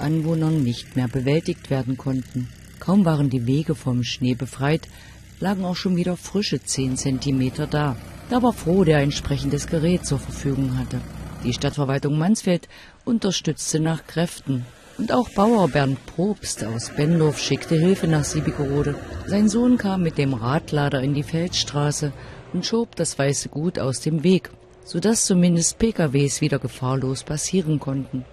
Anwohnern nicht mehr bewältigt werden konnten. Kaum waren die Wege vom Schnee befreit, lagen auch schon wieder frische 10 Zentimeter da. Da war Froh, der entsprechendes Gerät zur Verfügung hatte. Die Stadtverwaltung Mansfeld unterstützte nach Kräften. Und auch Bauer Bernd Probst aus Benndorf schickte Hilfe nach Siebigerode. Sein Sohn kam mit dem Radlader in die Feldstraße und schob das weiße Gut aus dem Weg, sodass zumindest PKWs wieder gefahrlos passieren konnten.